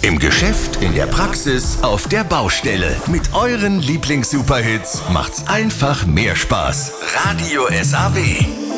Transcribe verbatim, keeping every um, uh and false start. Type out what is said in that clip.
Im Geschäft, in der Praxis, auf der Baustelle. Mit euren Lieblings-Superhits macht's einfach mehr Spaß. Radio S A W.